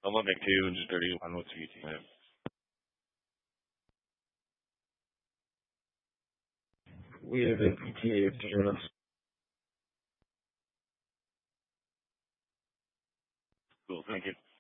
Allah McTaven just dirty one with VT. We have a PTA of journalists. Cool, thank you.